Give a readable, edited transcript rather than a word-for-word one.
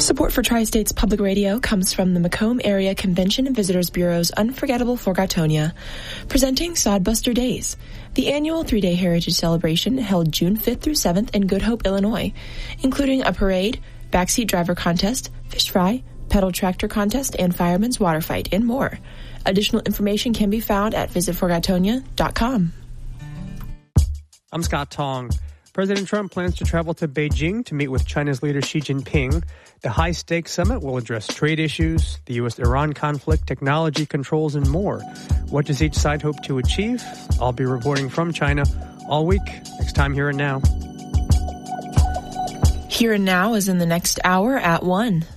Support for Tri-States Public Radio comes from the Macomb Area Convention and Visitors Bureau's Unforgettable Forgotonia, presenting Sodbuster Days, the annual 3-day heritage celebration held June 5th through 7th in Good Hope, Illinois, including a parade, backseat driver contest, fish fry, pedal tractor contest, and fireman's water fight, and more. Additional information can be found at visitforgotonia.com. I'm Scott Tong. President Trump plans to travel to Beijing to meet with China's leader Xi Jinping. The high-stakes summit will address trade issues, the U.S.-Iran conflict, technology controls, and more. What does each side hope to achieve? I'll be reporting from China all week. Next time, Here and Now. Here and Now is in the next hour at 1.